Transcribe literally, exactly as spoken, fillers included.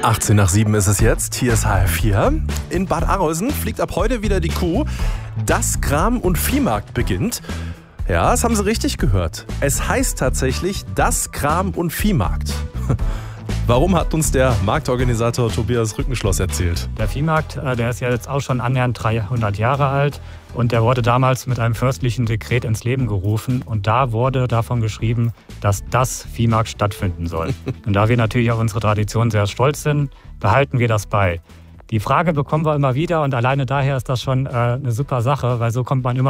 achtzehn nach sieben ist es jetzt. Hier ist H F vier. In Bad Arolsen fliegt ab heute wieder die Kuh. Das Kram- und Viehmarkt beginnt. Ja, das haben Sie richtig gehört. Es heißt tatsächlich das Kram- und Viehmarkt. Warum, hat uns der Marktorganisator Tobias Rückenschloss erzählt. Der Viehmarkt, der ist ja jetzt auch schon annähernd dreihundert Jahre alt und der wurde damals mit einem fürstlichen Dekret ins Leben gerufen und da wurde davon geschrieben, dass das Viehmarkt stattfinden soll. Und da wir natürlich auf unsere Tradition sehr stolz sind, behalten wir das bei. Die Frage bekommen wir immer wieder und alleine daher ist das schon äh, eine super Sache, weil so kommt man immer